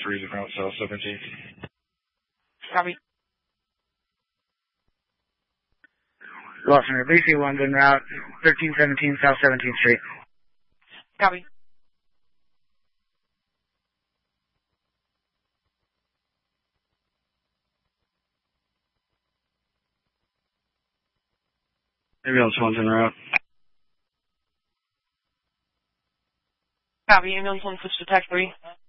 30 South 17th. Copy. Lawson, BC 1's en route, 1317 South 17th Street. Copy. Ambulance 1's en route. Copy. Ambulance 1 switch to TAC 3.